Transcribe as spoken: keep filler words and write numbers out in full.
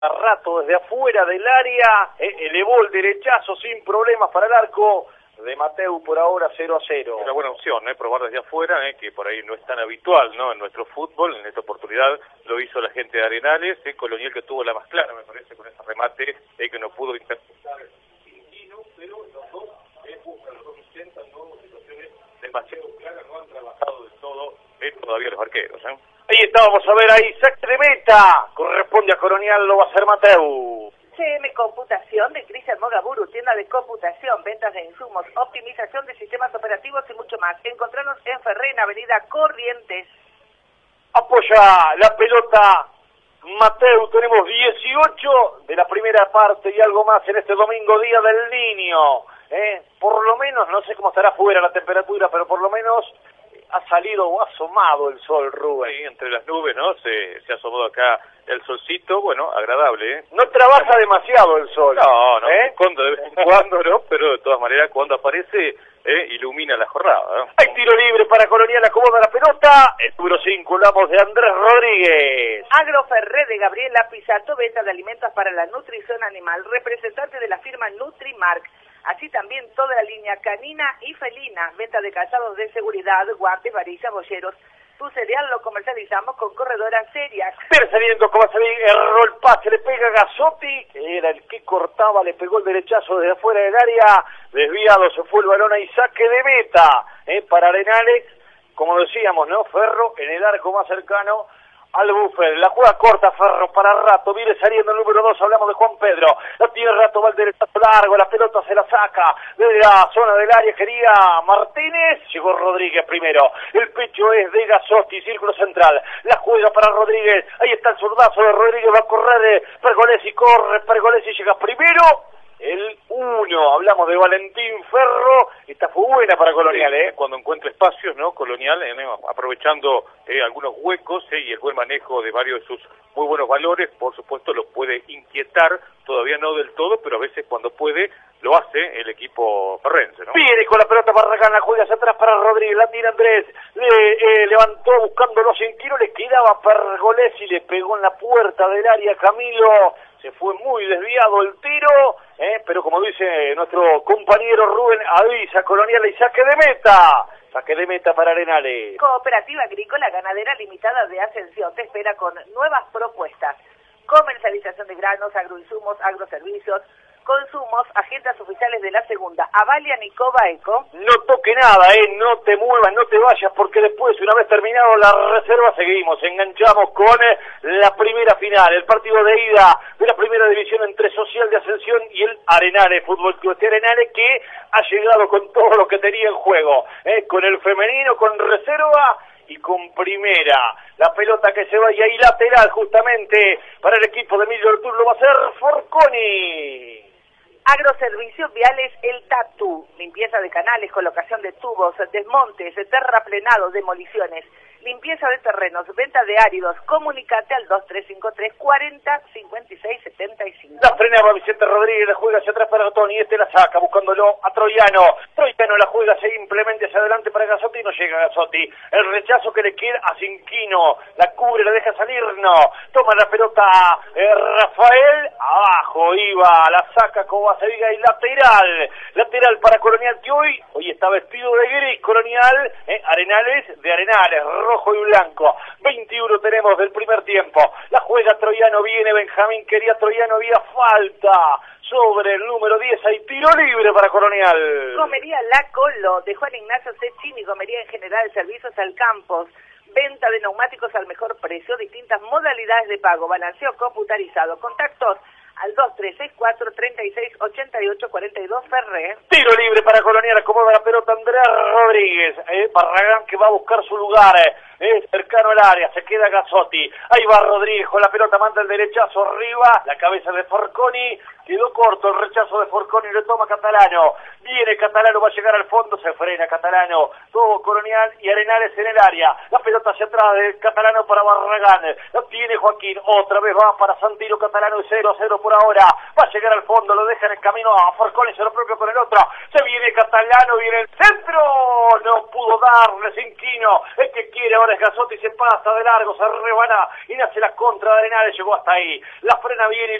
A rato desde afuera del área, eh, elevó el derechazo sin problemas para el arco de Mateu, por ahora cero a cero. Es una buena opción, ¿eh? Probar desde afuera, ¿eh? Que por ahí no es tan habitual, ¿no? En nuestro fútbol, en esta oportunidad lo hizo la gente de Arenales, ¿eh? Colonial que tuvo la más clara, me parece, con ese remate, ¿eh? Que no pudo interpretar Quintino, pero los dos, ¿eh? buscan, los dos intentan, ¿no? Situaciones demasiado claras, no han trabajado del todo, ¿eh? Todavía los arqueros, ¿eh? Ahí está, vamos a ver ahí, saque de meta, corresponde a Colonial, lo va a hacer Mateu. C M Computación de Cristian Mogaburu, tienda de computación, ventas de insumos, optimización de sistemas operativos y mucho más. Encontrarnos en Ferré, en Avenida Corrientes. Apoya la pelota Mateu, tenemos dieciocho de la primera parte y algo más en este domingo, Día del Niño. ¿eh? Por lo menos, no sé cómo estará fuera la temperatura, pero por lo menos ha salido o ha asomado el sol, Rubén. Sí, entre las nubes, ¿no? Se, se ha asomado acá el solcito, bueno, agradable, ¿eh? No trabaja demasiado el sol. No, no, ¿eh? cuando, de vez en cuando, ¿no? Pero de todas maneras, cuando aparece, eh, ilumina la jornada, ¿no? Hay tiro libre para Colonial, acomoda la pelota. El número cinco, hablamos de Andrés Rodríguez. Agroferré de Gabriela Pisato, venta de alimentos para la nutrición animal, representante de la firma Nutrimark. Así también toda la línea canina y felina, venta de calzados de seguridad, guantes, varillas, bolleros. Tu cereal lo comercializamos con corredoras serias. Persiguiendo como se ve, erró el pase, le pega a Gazzotti, que era el que cortaba, le pegó el derechazo desde afuera del área, desviado, se fue el balón ahí, saque de meta, ¿eh? Para Arenales, como decíamos, ¿no? Ferro en el arco más cercano al buffer, la juega corta Ferro para Rato, viene saliendo el número dos, hablamos de Juan Pedro, la tiene Rato, va el derechazo largo, la pelota se la saca de la zona del área, quería Martínez, llegó Rodríguez primero, el pecho es de Gazzotti, círculo central, la juega para Rodríguez, ahí está el zurdazo de Rodríguez, va a correr Pergolesi, corre Pergolesi, llega primero, el uno, hablamos de Valentín Ferro, esta fue buena para Colonial, ¿eh? Cuando encuentra espacios, ¿no? Colonial, eh, aprovechando eh, algunos huecos eh, y el buen manejo de varios de sus muy buenos valores, por supuesto lo puede inquietar, todavía no del todo, pero a veces cuando puede, lo hace el equipo ferrense, ¿no? Viene con la pelota Barragán, la juega hacia atrás para Rodríguez, la tira Andrés, le eh, levantó buscándolo sin tiro, le quedaba Pergolesi, le pegó en la puerta del área Camilo, se fue muy desviado el tiro, eh, pero como dice nuestro compañero Rubén, avisa Colonial y saque de meta, saque de meta para Arenales. Cooperativa Agrícola Ganadera Limitada de Ascensión te espera con nuevas propuestas. Comercialización de granos, agroinsumos, agroservicios, consumos, agendas oficiales de la segunda. Avalia Nicoba Eco. No toque nada, eh, no te muevas, no te vayas, porque después, una vez terminado la reserva, seguimos, enganchamos con eh, la primera final, el partido de ida de la primera división entre Social de Ascensión y el Arenales, Fútbol Club de Arenales, que ha llegado con todo lo que tenía en juego, eh, con el femenino, con reserva y con primera. La pelota que se va y ahí lateral justamente para el equipo de Emilio Artur lo va a hacer Forconi. Agroservicios Viales El Tatu, limpieza de canales, colocación de tubos, desmontes, terraplenado, demoliciones, limpieza de terrenos, venta de áridos. Comunicate al dos tres cinco tres, cuarenta, cincuenta y seis, setenta y cinco. La frenaba Vicente Rodríguez, la juega hacia atrás para Toni, este la saca buscándolo a Troyano. Troyano la juega simplemente hacia adelante para Gazzotti y no llega Gazzotti. El rechazo que le queda a Cinquino, la cubre, la deja salir, no. Toma la pelota eh, Rafael, abajo iba, la saca Cobaseviga y lateral. Lateral para Colonial que hoy, hoy está vestido de gris Colonial, eh, Arenales de Arenales, rojo y blanco. veintiuno tenemos del primer tiempo. La juega Troyano, viene Benjamín, quería Troyano, había falta sobre el número diez, hay tiro libre para Colonial. Comería La Colo, de Juan Ignacio Cecchini, comería en general, servicios al campus, venta de neumáticos al mejor precio, distintas modalidades de pago, balanceo computarizado, contactos al dos tres seis cuatro, treinta y seis, ochenta y ocho, cuarenta y dos, Ferré. Tiro libre para Colonial, acomoda la pelota Andrés Rodríguez, eh, Barragán que va a buscar su lugar, eh, cercano al área, se queda Gazzotti, ahí va Rodríguez con la pelota, manda el derechazo arriba, la cabeza de Forconi, quedó corto el rechazo de Forconi, le toma Catalano, viene Catalano, va a llegar al fondo, se frena Catalano, todo Colonial y Arenales en el área, la pelota hacia atrás de Catalano para Barragán, la tiene Joaquín, otra vez va para Santino Catalano y cero a cero por ahora, va a llegar al fondo, lo deja en el camino a Forconi, se lo propio con el otro, se viene Catalano, viene el centro, no pudo darle Cinquino, el que quiere ahora Álvarez, Gazzotti se pasa de largo, se rebana y nace la contra de Arenales, llegó hasta ahí, la frena bien y